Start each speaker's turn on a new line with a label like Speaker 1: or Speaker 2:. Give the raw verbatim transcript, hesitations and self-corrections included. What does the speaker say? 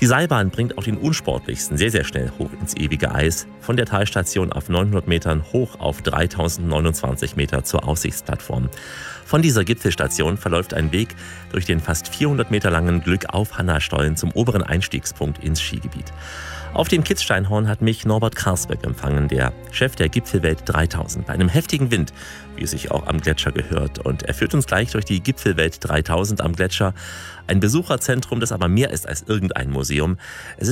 Speaker 1: Die Seilbahn bringt auch den Unsportlichsten sehr, sehr schnell hoch ins ewige Eis. Von der Talstation auf neunhundert Metern hoch auf dreitausendneunundzwanzig Meter zur Aussichtsplattform. Von dieser Gipfelstation verläuft ein Weg durch den fast vierhundert Meter langen Glückauf-Hanna-Stollen zum oberen Einstiegspunkt ins Skigebiet. Auf dem Kitzsteinhorn hat mich Norbert Karsbeck empfangen, der Chef der Gipfelwelt dreitausend, bei einem heftigen Wind, wie es sich auch am Gletscher gehört. Und er führt uns gleich durch die Gipfelwelt dreitausend am Gletscher, ein Besucherzentrum, das aber mehr ist als irgendein Museum. Es